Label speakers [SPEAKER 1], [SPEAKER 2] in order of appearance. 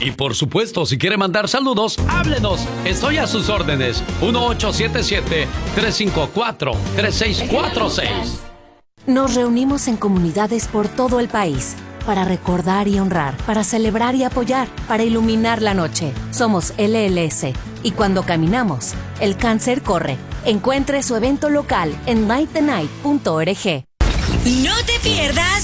[SPEAKER 1] Y por supuesto, si quiere mandar saludos, háblenos. Estoy a sus órdenes. 1877-354-3646.
[SPEAKER 2] Nos reunimos en comunidades por todo el país para recordar y honrar, para celebrar y apoyar, para iluminar la noche. Somos LLS y cuando caminamos, el cáncer corre. Encuentre su evento local en lightthenight.org.
[SPEAKER 3] No te pierdas